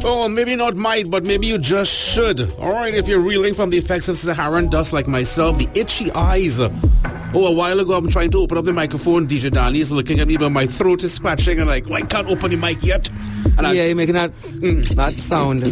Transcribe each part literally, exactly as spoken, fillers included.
Oh, maybe not might, but maybe you just should. All right, if you're reeling from the effects of Saharan dust like myself, the itchy eyes. Oh, a while ago, I'm trying to open up the microphone. D J Danny is looking at me, but my throat is scratching. And like, well, I can't open the mic yet. And yeah, I, you're making that, mm, that sound.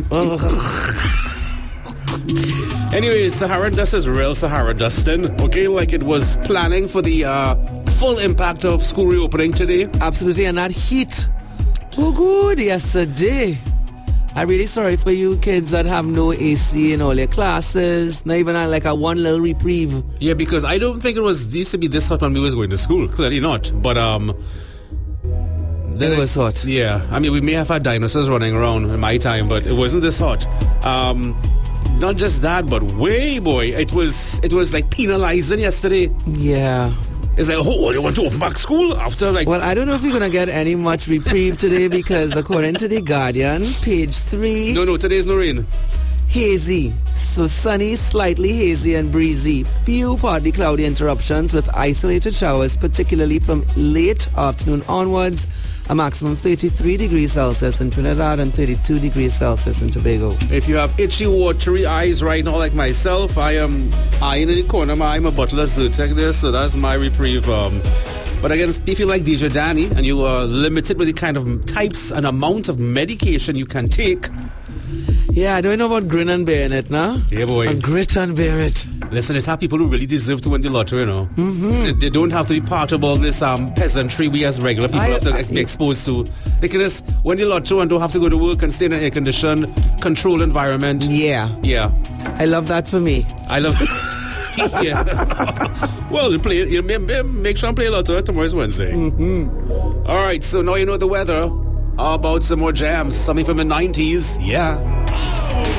Anyway, Saharan dust is real Sahara dusting. Okay, like it was planning for the uh, full impact of school reopening today. Absolutely, and that heat. Oh, good, yesterday. I'm really sorry for you kids that have no A C in all your classes. Not even like a one little reprieve. Yeah, because I don't think it was used to be this hot when we was going to school. Clearly not. But um, it was hot. Yeah, I mean we may have had dinosaurs running around in my time, but it wasn't this hot. Um, not just that, but way boy, it was it was like penalizing yesterday. Yeah. It's like, oh, you want to open back school after like... Well, I don't know if we're going to get any much reprieve today because according to The Guardian, page three... No, no, today's no rain. Hazy. So sunny, slightly hazy and breezy. Few partly cloudy interruptions with isolated showers, particularly from late afternoon onwards. A maximum thirty-three degrees Celsius in Trinidad and thirty-two degrees Celsius in Tobago. If you have itchy, watery eyes right now like myself, I am eyeing in the corner. I'm a bottle of Zyrtec there, so that's my reprieve. Um, but again, if you like D J Danny and you are limited with the kind of types and amount of medication you can take... Yeah, I don't know about grin and bear it, no? Yeah, boy. And grit and bear it. Listen, it's how people who really deserve to win the lottery, you know. Mm-hmm. So they don't have to be part of all this um, peasantry we as regular people I, have to I, be exposed to. They can just win the lottery and don't have to go to work and stay in an air-conditioned, controlled environment. Yeah. Yeah. I love that for me. I love yeah. Well, you play, you make sure and play a lottery. Tomorrow's Wednesday. Mm-hmm. All right, so now you know the weather. How about some more jams? Something from the nineties? Yeah.